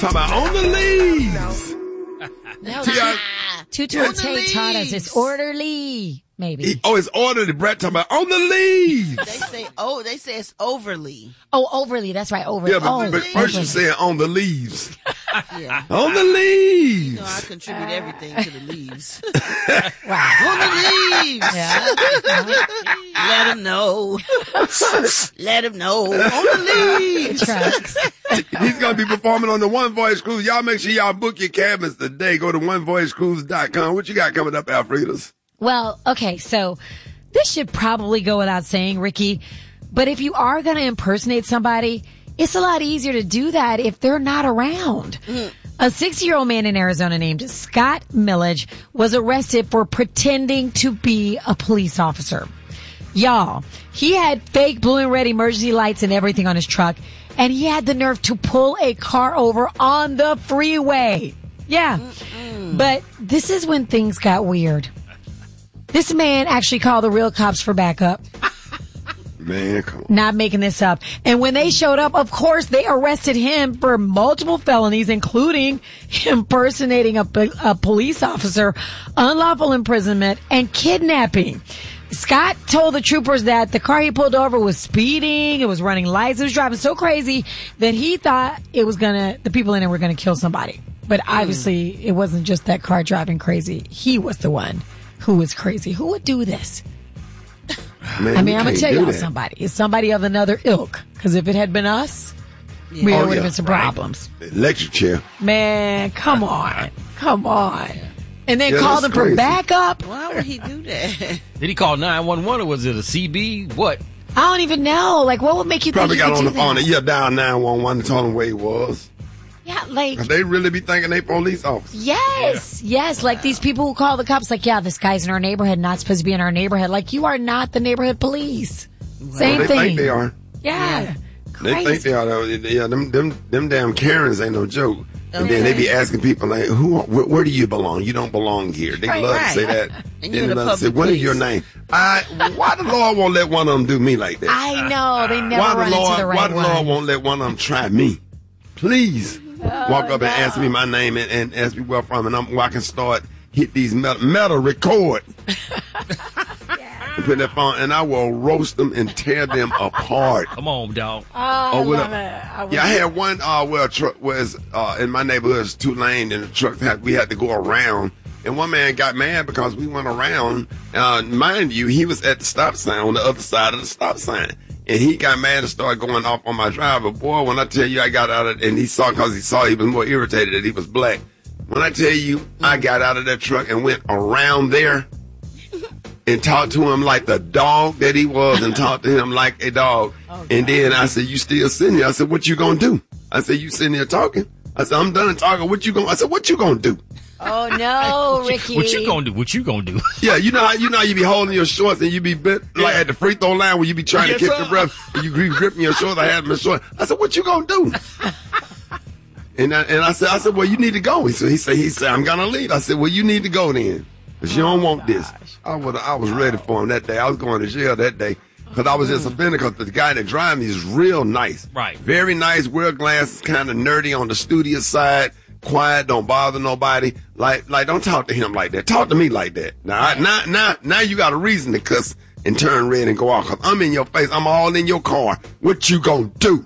Talking about on the leaves. No, Tutu Tate taught us it's orderly, maybe. It's orderly. Brett talking about on the leaves. They say it's overly. Oh, overly. That's right. Overly. Yeah, but first you said on the leaves. Yeah. On the leaves. You know, I contribute everything to the leaves. Wow. On the leaves. Yeah. Let them know. Let them know. On the leaves. Trucks. He's going to be performing on the One Voyage Cruise. Y'all make sure y'all book your cabins today. Go to onevoyagecruise.com. What you got coming up, Alfredas? Well, okay, so this should probably go without saying, Ricky, but if you are going to impersonate somebody, it's a lot easier to do that if they're not around. A 60-year-old man in Arizona named Scott Millage was arrested for pretending to be a police officer. Y'all, he had fake blue and red emergency lights and everything on his truck, and he had the nerve to pull a car over on the freeway. Yeah. But this is when things got weird. This man actually called the real cops for backup. Man, come on. Not making this up. And when they showed up, of course, they arrested him for multiple felonies, including impersonating a police officer, unlawful imprisonment, and kidnapping. Scott told the troopers that the car he pulled over was speeding, it was running lights, it was driving so crazy that he thought the people in it were gonna kill somebody. But obviously, it wasn't just that car driving crazy. He was the one who was crazy. Who would do this? Man, I mean, I'm going to tell y'all somebody. It's somebody of another ilk. Because if it had been us, there would have been some problems. Electric chair. Man, come on. Come on. And then call them for backup. Why would he do that? Did he call 911 or was it a CB? What? I don't even know. Like, what would make you Probably think got on the phone that? and dialed 911 and told him where he was. Yeah, like... They really be thinking they police officers. Yes. Like these people who call the cops, like, yeah, this guy's in our neighborhood, not supposed to be in our neighborhood. Like, you are not the neighborhood police. Same they thing. Think they are. Yeah. They think they are. Yeah, them damn Karens ain't no joke. And then they be asking people like, where do you belong? You don't belong here. They love to say that. And then you're they the love to say, what is your name? Why the Lord won't let one of them do me like that? I know. They never run into the right Why the Lord one. won't let one of them try me? Please walk up and ask me my name and ask me where I'm from, and I can start hit these metal record. And put that phone, and I will roast them and tear them apart. Come on, dog. I love it. I had one where a truck was in my neighborhood, it's 2-lane, and the truck we had to go around. And one man got mad because we went around. Mind you, he was at the stop sign on the other side of the stop sign. And he got mad and started going off on my driver. Boy, when I tell you I got out of it, and he was more irritated that he was black. When I tell you I got out of that truck and went around there and talked to him like the dog that he was and talked to him like a dog. And then I said, you still sitting here? I said, what you gonna do? I said, you sitting here talking? I said, I'm done talking. I said, what you gonna do? Oh no, Ricky. What you gonna do? Yeah, you know how you be holding your shorts and you be bit like at the free throw line when you be trying to catch your breath and you be gripping your shorts. I had my shorts. I said, what you gonna do? and I said, well, you need to go. He said, I'm gonna leave. I said, well, you need to go then, because you don't want this. I was ready for him that day. I was going to jail that day. Because I was just offended because the guy that drives me is real nice. Right. Very nice, wear glasses, kind of nerdy on the studious side, quiet, don't bother nobody. Like don't talk to him like that. Talk to me like that. Now you got a reason to cuss and turn red and go off. Because I'm in your face. I'm all in your car. What you gonna do?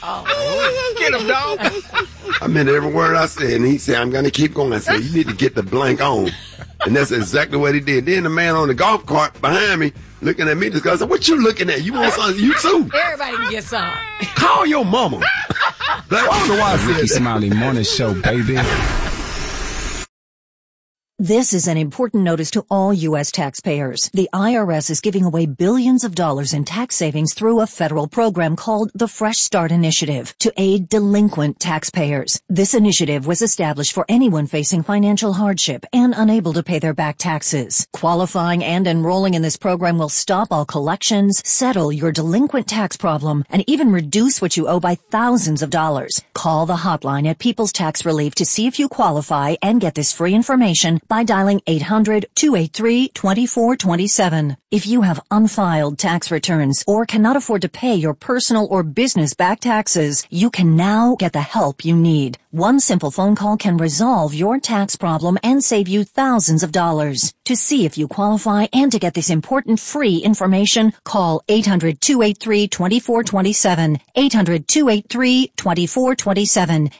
Get him, dog. I meant every word I said. And he said, I'm going to keep going. I said, you need to get the blank on. And that's exactly what he did. Then the man on the golf cart behind me looking at me, I said, what you looking at? You want something? You too. Everybody can get some. Call your mama. I don't know why I said Ricky that. Smiley Morning Show, baby. This is an important notice to all U.S. taxpayers. The IRS is giving away billions of dollars in tax savings through a federal program called the Fresh Start Initiative to aid delinquent taxpayers. This initiative was established for anyone facing financial hardship and unable to pay their back taxes. Qualifying and enrolling in this program will stop all collections, settle your delinquent tax problem, and even reduce what you owe by thousands of dollars. Call the hotline at People's Tax Relief to see if you qualify and get this free information by dialing 800-283-2427. If you have unfiled tax returns or cannot afford to pay your personal or business back taxes, you can now get the help you need. One simple phone call can resolve your tax problem and save you thousands of dollars. To see if you qualify and to get this important free information, call 800-283-2427, 800-283-2427,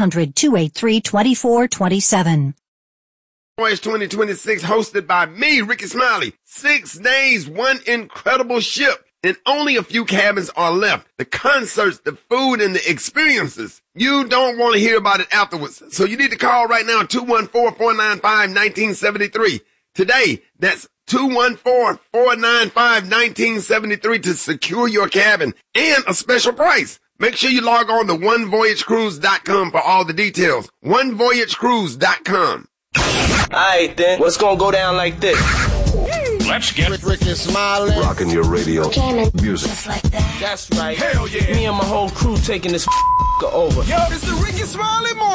800-283-2427. Voice 2026 hosted by me, Ricky Smiley. 6 days, one incredible ship. And only a few cabins are left. The concerts, the food, and the experiences. You don't want to hear about it afterwards. So you need to call right now, 214-495-1973. Today, that's 214-495-1973 to secure your cabin and a special price. Make sure you log on to onevoyagecruise.com for all the details. onevoyagecruise.com. Alright then, what's gonna go down like this? Let's get Ricky Smiley. Rocking your radio. Music. Just like that. That's right. Hell yeah. Me and my whole crew taking this over. Yo, it's the Ricky Smiley morning.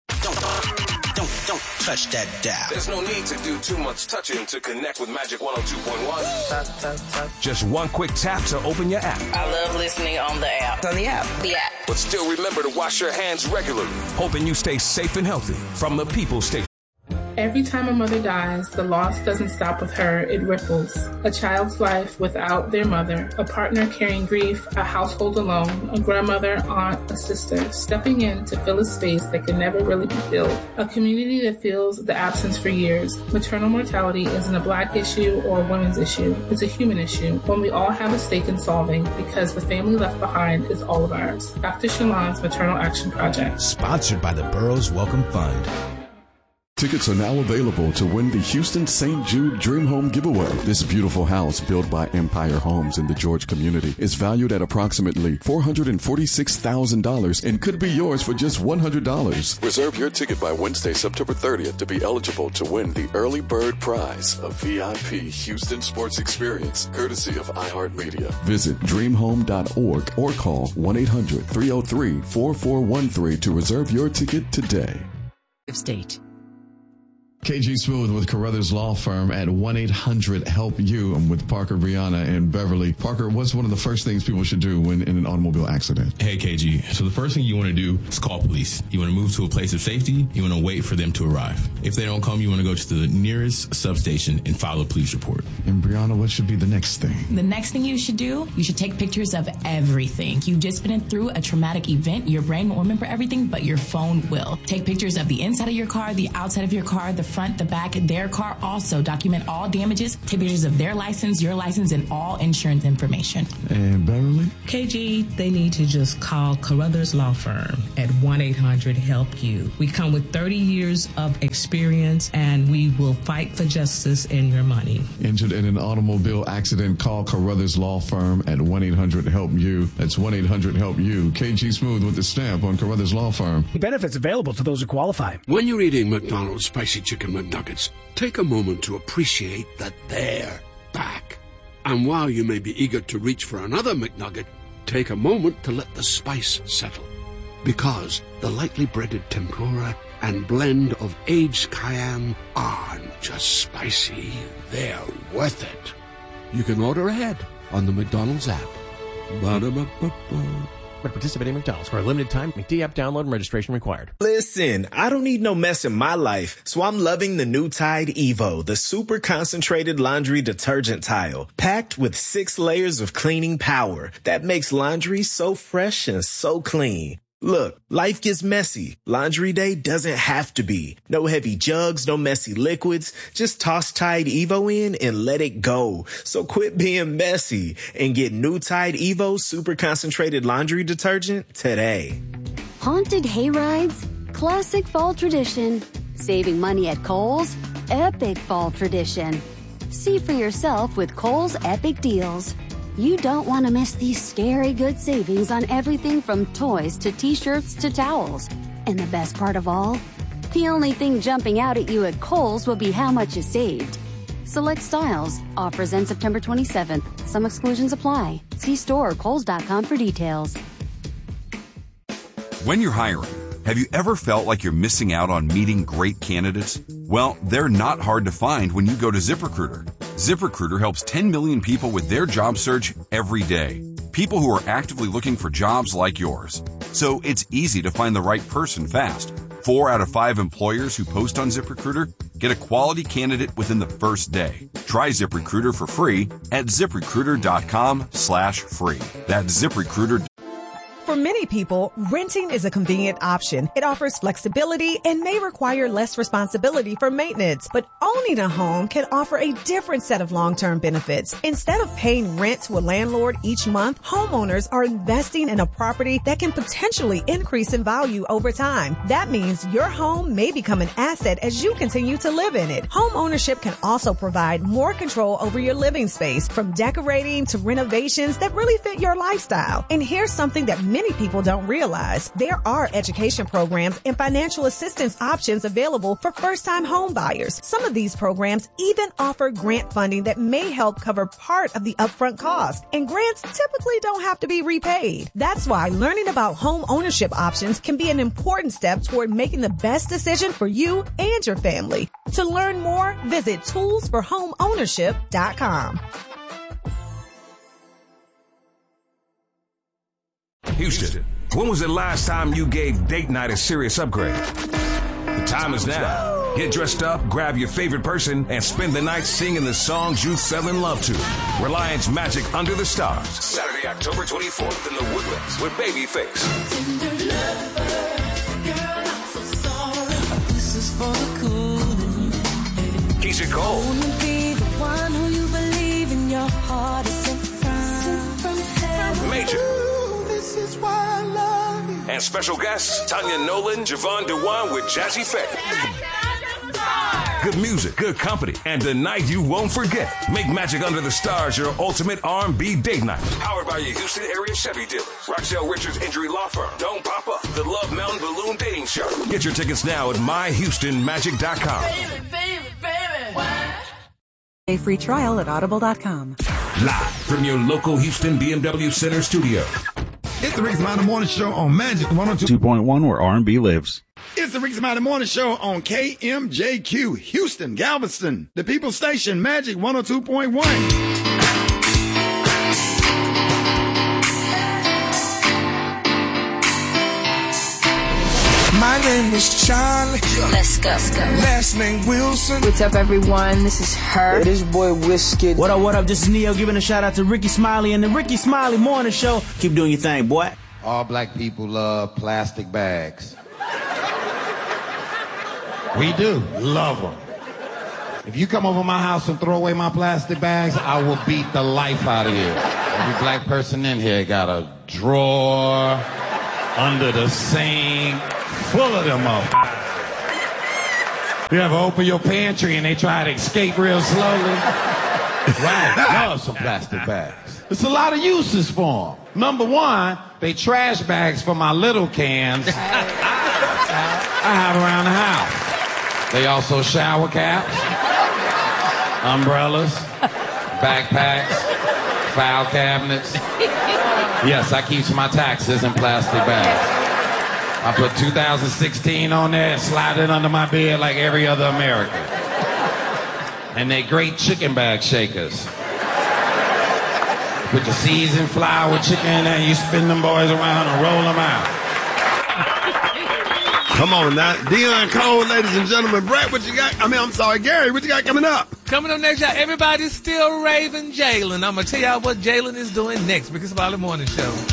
Don't touch that dial. There's no need to do too much touching to connect with Magic 102.1. Tap, tap, tap. Just one quick tap to open your app. I love listening on the app. On the app. The app. But still remember to wash your hands regularly. Hoping you stay safe and healthy from the People Station. Every time a mother dies, the loss doesn't stop with her, it ripples. A child's life without their mother, a partner carrying grief, a household alone, a grandmother, aunt, a sister, stepping in to fill a space that can never really be filled. A community that feels the absence for years. Maternal mortality isn't a Black issue or a women's issue. It's a human issue, one we all have a stake in solving because the family left behind is all of ours. Dr. Shalon's Maternal Action Project. Sponsored by the Burroughs Welcome Fund. Tickets are now available to win the Houston St. Jude Dream Home Giveaway. This beautiful house built by Empire Homes in the George community is valued at approximately $446,000 and could be yours for just $100. Reserve your ticket by Wednesday, September 30th to be eligible to win the early bird prize, a VIP Houston sports experience, courtesy of iHeartMedia. Visit dreamhome.org or call 1-800-303-4413 to reserve your ticket today. State. KG Smooth with Carruthers Law Firm at 1-800-HELP-YOU. I'm with Parker, Brianna, and Beverly. Parker, what's one of the first things people should do when in an automobile accident? Hey, KG. So the first thing you want to do is call police. You want to move to a place of safety. You want to wait for them to arrive. If they don't come, you want to go to the nearest substation and file a police report. And Brianna, what should be the next thing? The next thing you should do, you should take pictures of everything. You've just been through a traumatic event. Your brain won't remember everything, but your phone will. Take pictures of the inside of your car, the outside of your car, the front, the back, their car. Also document all damages. Take pictures of their license, your license, and all insurance information. And Beverly? KG, they need to just call Carruthers Law Firm at 1-800-HELP-YOU. We come with 30 years of experience, and we will fight for justice and your money. Injured in an automobile accident, call Carruthers Law Firm at 1-800-HELP-YOU. That's 1-800-HELP-YOU. KG Smooth with the stamp on Carruthers Law Firm. Benefits available to those who qualify. When you're eating McDonald's Spicy Chicken McNuggets, take a moment to appreciate that they're back. And while you may be eager to reach for another McNugget, take a moment to let the spice settle. Because the lightly breaded tempura and blend of aged cayenne aren't just spicy, they're worth it. You can order ahead on the McDonald's app. Ba-da-ba-ba-ba. But participating McDonald's for a limited time. McD app download and registration required. Listen, I don't need no mess in my life, so I'm loving the new Tide Evo, the super concentrated laundry detergent tile, packed with 6 layers of cleaning power that makes laundry so fresh and so clean. Look, life gets messy. Laundry day doesn't have to be. No heavy jugs, no messy liquids. Just toss Tide Evo in and let it go. So quit being messy and get new Tide Evo super concentrated laundry detergent today. Haunted hay rides, classic fall tradition. Saving money at Kohl's, epic fall tradition. See for yourself with Kohl's Epic Deals. You don't want to miss these scary good savings on everything from toys to t-shirts to towels. And the best part of all? The only thing jumping out at you at Kohl's will be how much you saved. Select styles. Offers end September 27th. Some exclusions apply. See store or Kohls.com for details. When you're hiring, Have you ever felt like you're missing out on meeting great candidates? Well, they're not hard to find when you go to ZipRecruiter. ZipRecruiter helps 10 million people with their job search every day. People who are actively looking for jobs like yours. So it's easy to find the right person fast. 4 out of 5 employers who post on ZipRecruiter get a quality candidate within the first day. Try ZipRecruiter for free at ZipRecruiter.com/free. That's ZipRecruiter. For many people, renting is a convenient option. It offers flexibility and may require less responsibility for maintenance. But owning a home can offer a different set of long-term benefits. Instead of paying rent to a landlord each month, homeowners are investing in a property that can potentially increase in value over time. That means your home may become an asset as you continue to live in it. Home ownership can also provide more control over your living space, from decorating to renovations that really fit your lifestyle. And here's something that many people don't realize. There are education programs and financial assistance options available for first-time home buyers. Some of these programs even offer grant funding that may help cover part of the upfront cost. And grants typically don't have to be repaid. That's why learning about home ownership options can be an important step toward making the best decision for you and your family. To learn more, visit toolsforhomeownership.com. Houston, when was the last time you gave date night a serious upgrade? The time is now. Get dressed up, grab your favorite person, and spend the night singing the songs you fell in love to. Reliance Magic Under the Stars. Saturday, October 24th in the Woodlands with Babyface. Keisha Cole. Major. And special guests, Tanya Nolan, Javon Dewan with Jazzy Faye. Good music, good company, and the night you won't forget. Make Magic Under the Stars your ultimate R&B date night. Powered by your Houston area Chevy dealers. Roxelle Richards Injury Law Firm. Don't Pop Up. The Love Mountain Balloon Dating Show. Get your tickets now at myhoustonmagic.com. A free trial at audible.com. Live from your local Houston BMW Center studio. It's the Ricky Smiley Morning Show on Magic 102.1, where R&B lives. It's the Ricky Smiley Morning Show on KMJQ, Houston, Galveston, the People's Station, Magic 102.1. My name is Charlie. Let's go. Last name Wilson. What's up, everyone? This is her. This boy Whiskey. What up? This is Neo giving a shout out to Ricky Smiley and the Ricky Smiley Morning Show. Keep doing your thing, boy. All black people love plastic bags. We do. Love them. If you come over my house and throw away my plastic bags, I will beat the life out of you. Every black person in here got a drawer under the sink full of them up. You ever open your pantry and they try to escape real slowly? Right, love some plastic bags. There's a lot of uses for them. Number one, they trash bags for my little cans I have around the house. They also shower caps, umbrellas, backpacks, file cabinets. Yes, I keep my taxes in plastic bags. I put 2016 on there and slide it under my bed like every other American. And they great chicken bag shakers. Put your seasoned flour chicken in there and you spin them boys around and roll them out. Come on now. Dion Cole, ladies and gentlemen. Brett, what you got? Gary, what you got coming up? Coming up next, y'all, everybody's still raving Jalen. I'm going to tell y'all what Jalen is doing next because it's about the morning show.